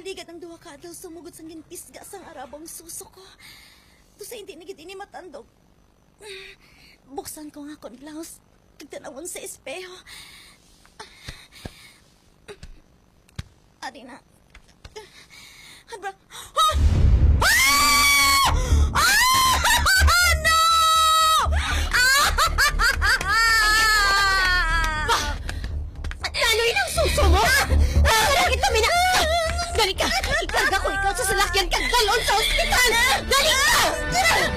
Naligat ang duha ka adlaw sumugod sang ginpisga sang arabong suso ko. To sa hindi nagit ini matandog. Buksan ko nga akong blouse. Tigtanawon sa espeho. Adi na. Hadra. Ah! No! Laloy ng suso mo! Nakakit kami na! Dali ka! Ikarga ko ikaw sa salakyan kang dalon sa ospital! Dali ka!